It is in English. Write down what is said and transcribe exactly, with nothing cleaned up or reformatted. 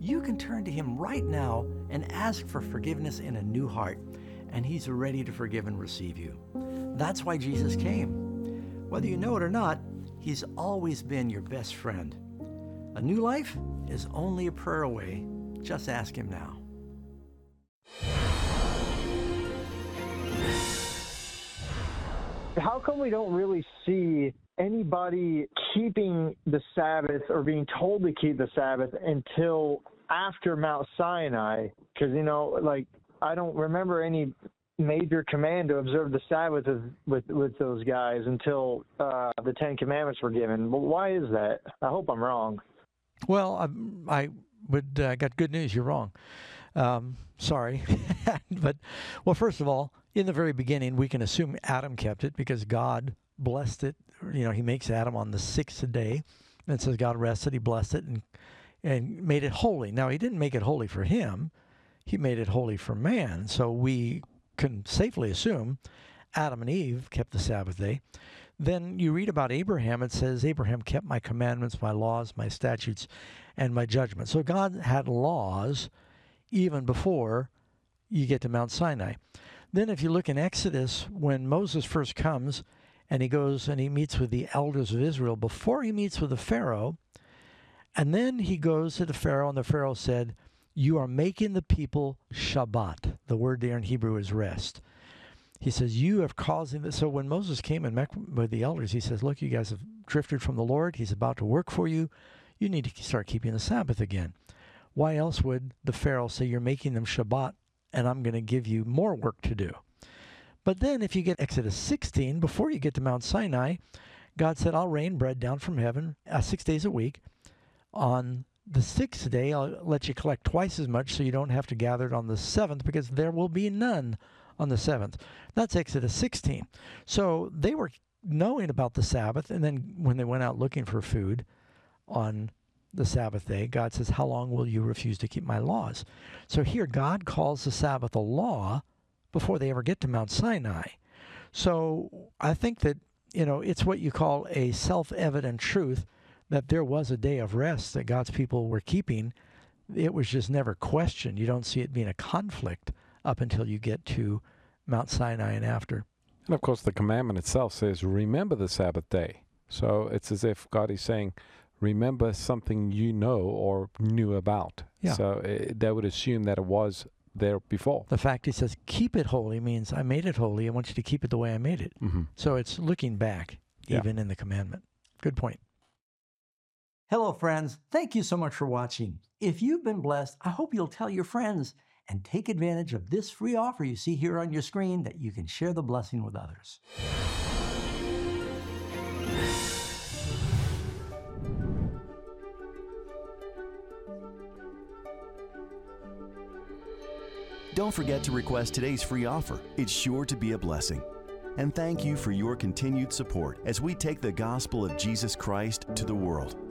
you can turn to Him right now and ask for forgiveness in a new heart, and He's ready to forgive and receive you. That's why Jesus came. Whether you know it or not, He's always been your best friend. A new life is only a prayer away. Just ask Him now. How come we don't really see anybody keeping the Sabbath or being told to keep the Sabbath until after Mount Sinai? Because, you know, like, I don't remember any major command to observe the Sabbath with with those guys until uh, the Ten Commandments were given. But why is that? I hope I'm wrong. Well, I, I would uh, got good news. You're wrong. Um, sorry. But, well, first of all, in the very beginning, we can assume Adam kept it because God blessed it. You know, He makes Adam on the sixth day. And it says God rested, He blessed it, and and made it holy. Now, He didn't make it holy for him. He made it holy for man. So we can safely assume Adam and Eve kept the Sabbath day. Then you read about Abraham. It says, Abraham kept my commandments, my laws, my statutes, and my judgments. So God had laws even before you get to Mount Sinai. Then if you look in Exodus, when Moses first comes and he goes and he meets with the elders of Israel before he meets with the Pharaoh, and then he goes to the Pharaoh, and the Pharaoh said, you are making the people Shabbat. The word there in Hebrew is rest. He says, you have caused this. So when Moses came and met with the elders, he says, look, you guys have drifted from the Lord. He's about to work for you. You need to start keeping the Sabbath again. Why else would the Pharaoh say, you're making them Shabbat, and I'm going to give you more work to do? But then if you get Exodus sixteen, before you get to Mount Sinai, God said, I'll rain bread down from heaven uh, six days a week. On the sixth day, I'll let you collect twice as much so you don't have to gather it on the seventh, because there will be none on the seventh. That's Exodus sixteen. So they were knowing about the Sabbath, and then when they went out looking for food on the Sabbath day, God says, how long will you refuse to keep my laws? So here God calls the Sabbath a law before they ever get to Mount Sinai. So I think that, you know, it's what you call a self-evident truth that there was a day of rest that God's people were keeping. It was just never questioned. You don't see it being a conflict up until you get to Mount Sinai and after. And of course, the commandment itself says, remember the Sabbath day. So it's as if God is saying, remember something you know or knew about. Yeah. So it, they would assume that it was there before. The fact He says, keep it holy means I made it holy. I want you to keep it the way I made it. Mm-hmm. So it's looking back, Yeah. even in the commandment. Good point. Hello, friends. Thank you so much for watching. If you've been blessed, I hope you'll tell your friends and take advantage of this free offer you see here on your screen that you can share the blessing with others. Don't forget to request today's free offer. It's sure to be a blessing. And thank you for your continued support as we take the gospel of Jesus Christ to the world.